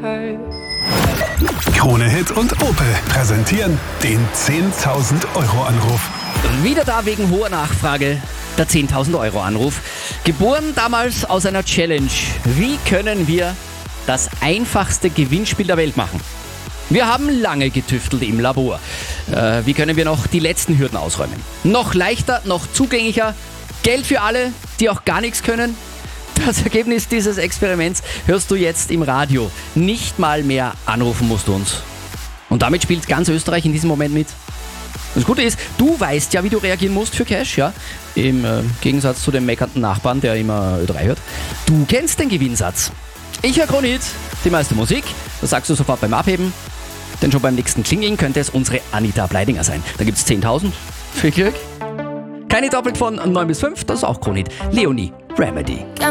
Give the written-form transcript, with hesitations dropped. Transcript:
Krone Hit und Opel präsentieren den 10.000 Euro Anruf. Wieder da wegen hoher Nachfrage, der 10.000 Euro Anruf. Geboren damals aus einer Challenge. Wie können wir das einfachste Gewinnspiel der Welt machen? Wir haben lange getüftelt im Labor. Wie können wir noch die letzten Hürden ausräumen? Noch leichter, noch zugänglicher, Geld für alle, die auch gar nichts können. Das Ergebnis dieses Experiments hörst du jetzt im Radio. Nicht mal mehr anrufen musst du uns. Und damit spielt ganz Österreich in diesem Moment mit. Das Gute ist, du weißt ja, wie du reagieren musst für Cash, ja? Im Gegensatz zu dem meckernden Nachbarn, der immer Ö3 hört. Du kennst den Gewinnsatz. Ich höre Krone Hit, die meiste Musik. Das sagst du sofort beim Abheben. Denn schon beim nächsten Klingeln könnte es unsere Anita Bleidinger sein. Da gibt es 10.000. Viel Glück. Keine doppelt von 9 bis 5, das ist auch Krone Hit. Leonie Remedy.